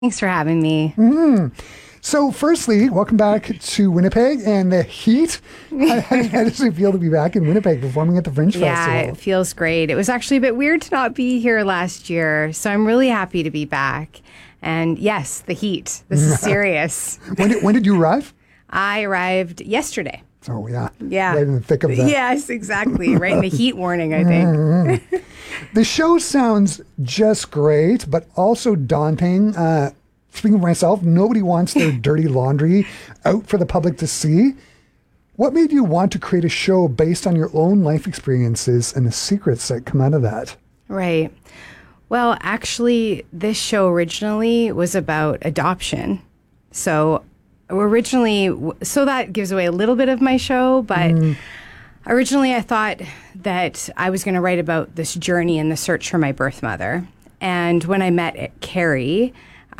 Thanks for having me. So firstly, welcome back to Winnipeg and the heat. How does it feel to be back in Winnipeg performing at the Fringe Yeah, Festival? it feels great. It was actually a bit weird to not be here last year, so I'm really happy to be back. And yes, the heat. This is serious. When did you arrive? I arrived yesterday. Oh, yeah. Yeah. Right in the thick of that. Yes, exactly. Right in the heat warning, I think. The show sounds just great, but also daunting. Speaking of myself, nobody wants their dirty laundry out for the public to see. What made you want to create a show based on your own life experiences and the secrets that come out of that? Right. Well, actually, this show originally was about adoption. So that gives away a little bit of my show, but originally I thought that I was going to write about this journey and the search for my birth mother. And when I met Carrie,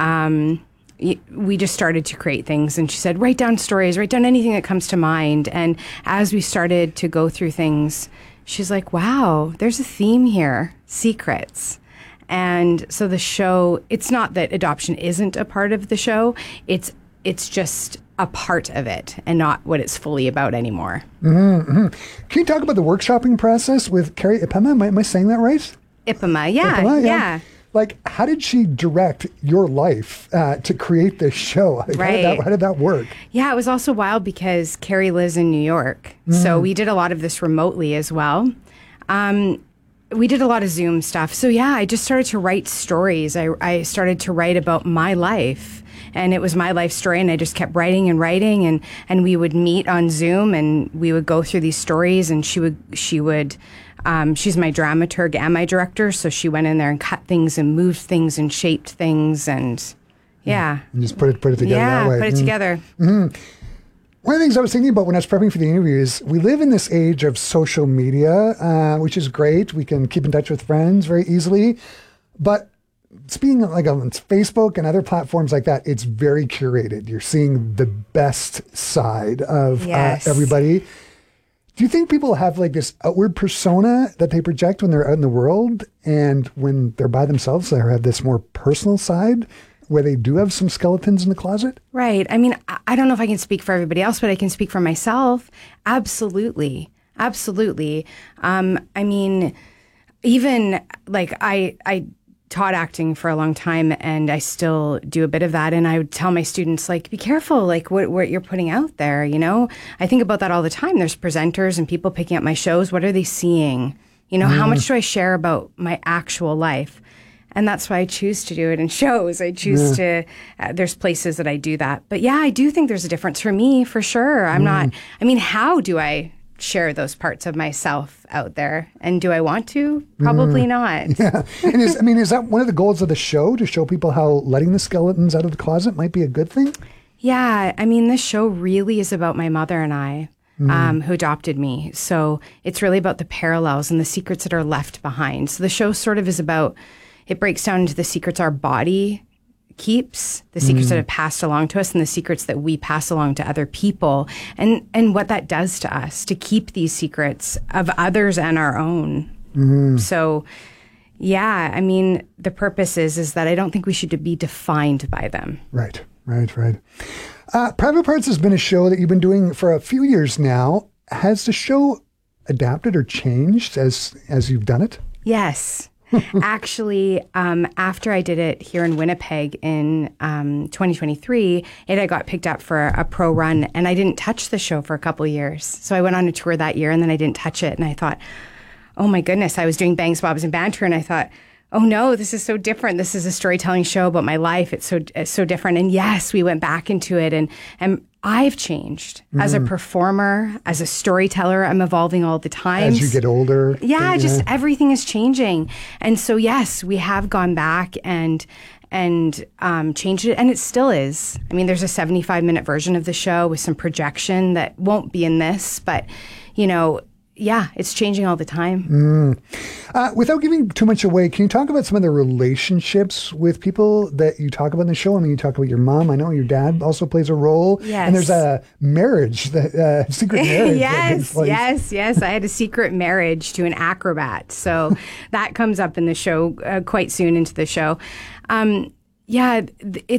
we just started to create things, and she said, write down stories, write down anything that comes to mind. And as we started to go through things, she's like, wow, there's a theme here, secrets. And so the show, it's not that adoption isn't a part of the show, it's just a part of it and not what it's fully about anymore. Can you talk about the workshopping process with Carrie Ipema? Am I saying that right? Ipema, yeah. Like, how did she direct your life to create this show? Like, Right. How did that work? Yeah, it was also wild because Carrie lives in New York. So we did a lot of this remotely as well. We did a lot of Zoom stuff. So yeah, I just started to write stories. I started to write about my life. And it was my life story, and I just kept writing, and we would meet on Zoom, and we would go through these stories, and she would she's my dramaturg and my director, so she went in there and cut things and moved things and shaped things, and yeah. And just put it together Yeah, that way. put it together. One of the things I was thinking about when I was prepping for the interview is we live in this age of social media, which is great. We can keep in touch with friends very easily. But speaking like on Facebook and other platforms like that, it's very curated. You're seeing the best side of Yes. everybody. Do you think people have like this outward persona that they project when they're out in the world, and when they're by themselves, they have this more personal side where they do have some skeletons in the closet? Right. I mean, I don't know if I can speak for everybody else, but I can speak for myself. Absolutely. Absolutely. I mean, even like I taught acting for a long time, and I still do a bit of that. And I would tell my students, like, be careful, like what you're putting out there, you know? I think about that all the time. There's presenters and people picking up my shows. What are they seeing? You know, how much do I share about my actual life? And that's why I choose to do it in shows. I choose to, there's places that I do that. But yeah, I do think there's a difference for me, for sure. How do I share those parts of myself out there? And do I want to? Probably not. Yeah. And is that one of the goals of the show, to show people how letting the skeletons out of the closet might be a good thing? Yeah. I mean, this show really is about my mother and I, who adopted me. So it's really about the parallels and the secrets that are left behind. So the show sort of is about, it breaks down into the secrets our body keeps, the secrets that have passed along to us, and the secrets that we pass along to other people, and what that does to us to keep these secrets of others and our own. So yeah, I mean, the purpose is that I don't think we should be defined by them. Right. Private Parts has been a show that you've been doing for a few years now. Has the show adapted or changed as you've done it? Yes. Actually, after I did it here in Winnipeg in 2023, I got picked up for a pro run, and I didn't touch the show for a couple of years. So I went on a tour that year, and then I didn't touch it. And I thought, oh my goodness, I was doing Bangs, Bobs, and Banter, and I thought, oh no, this is so different. This is a storytelling show about my life. It's so different. And yes, we went back into it, and I've changed as a performer, as a storyteller. I'm evolving all the time. As you get older. Yeah, just everything is changing. And so, yes, we have gone back and changed it, and it still is. I mean, there's a 75-minute version of the show with some projection that won't be in this, but, you know, yeah, it's changing all the time. Without giving too much away, can you talk about some of the relationships with people that you talk about in the show? I mean, you talk about your mom. I know your dad also plays a role. Yes. And there's a marriage, secret marriage. Yes. I had a secret marriage to an acrobat. So that comes up in the show quite soon into the show. Yeah, it's